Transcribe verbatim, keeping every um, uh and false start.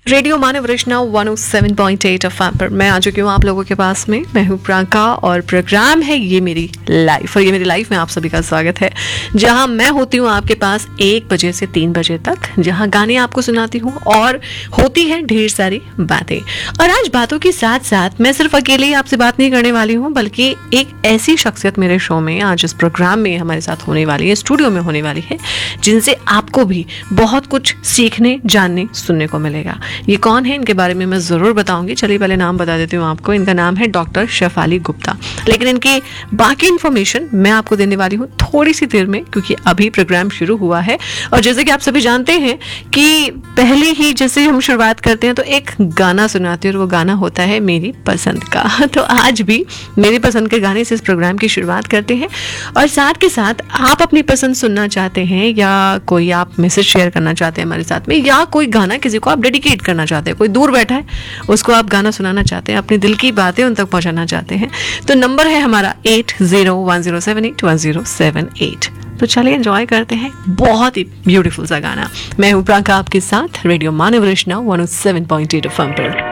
Radio मानव रचना one O seven point eight FM पर मैं आ चुकी हूँ आप लोगों के पास में। मैं हूँ प्रांका और प्रोग्राम है ये मेरी लाइफ, और ये मेरी लाइफ में आप सभी का स्वागत है, जहाँ मैं होती हूँ आपके पास एक बजे से तीन बजे तक, जहाँ गाने आपको सुनाती हूँ और होती है ढेर सारी बातें। और आज बातों के साथ साथ मैं सिर्फ अकेले ही आपसे बात नहीं करने वाली हूँ, बल्कि एक ऐसी शख्सियत मेरे शो में आज इस प्रोग्राम में हमारे साथ होने वाली है, स्टूडियो में होने वाली है, जिनसे आपको भी बहुत कुछ सीखने, जानने, सुनने को मिलेगा। ये कौन है, इनके बारे में मैं ज़रूर बताऊंगी। चलिए पहले नाम बता देती हूँ आपको। इनका नाम है डॉक्टर शेफाली गुप्ता, लेकिन इनकी बाकी इन्फॉर्मेशन मैं आपको देने वाली हूँ थोड़ी सी देर में, क्योंकि अभी प्रोग्राम शुरू हुआ है। और जैसे कि आप सभी जानते हैं कि पहले ही जैसे हम शुरुआत करते हैं तो एक गाना सुनाते हैं, और वो गाना होता है मेरी पसंद का। तो आज भी मेरी पसंद के गाने से इस प्रोग्राम की शुरुआत करते हैं। और साथ के साथ आप अपनी पसंद सुनना चाहते हैं, या कोई आप मैसेज शेयर करना चाहते हैं हमारे साथ में, या कोई गाना किसी को आप डेडिकेट करना चाहते हैं, कोई दूर बैठा है उसको आप गाना सुनाना चाहते हैं, अपने दिल की बातें उन तक पहुंचाना चाहते हैं, तो नंबर है हमारा eight zero one zero seven eight one zero seven eight. तो चलिए एंजॉय करते हैं बहुत ही ब्यूटीफुल सा गाना। मैं हूँ प्रांका आपके साथ रेडियो मानव रचना one O seven point eight FM पर।